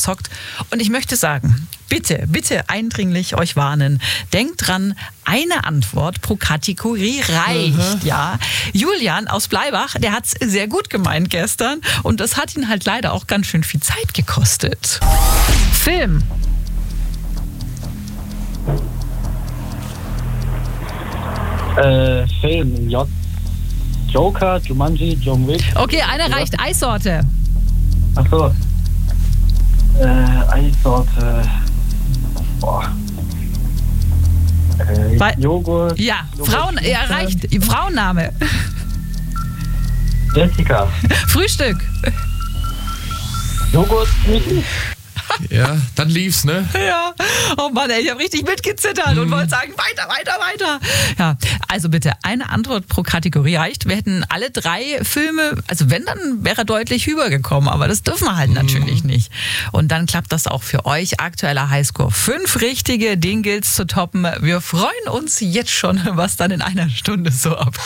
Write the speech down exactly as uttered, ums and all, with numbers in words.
gezockt. Und ich möchte sagen, bitte, bitte eindringlich euch warnen. Denkt dran, eine Antwort pro Kategorie reicht, mhm. ja. Julian aus Bleibach, der hat's sehr gut gemeint gestern und das hat ihn halt leider auch ganz schön viel Zeit gekostet. Film. Äh, Film, J. Joker, Jumanji, John Wick. Okay, eine reicht. Eissorte. Ach so. Äh, Eissorte. Boah. Äh, Weil, Joghurt. Ja, Joghurt, Frauen, ja, reicht. Frauenname. Jessica. Frühstück. Joghurt, Michi. Ja, dann lief's, ne? Ja. Oh Mann, ey, ich habe richtig mitgezittert mhm. und wollte sagen, weiter, weiter, weiter. Ja, also bitte, eine Antwort pro Kategorie reicht. Wir hätten alle drei Filme, also wenn, dann wäre er deutlich übergekommen, aber das dürfen wir halt mhm. natürlich nicht. Und dann klappt das auch für euch. Aktueller Highscore. Fünf richtige, den gilt's zu toppen. Wir freuen uns jetzt schon, was dann in einer Stunde so abgeht.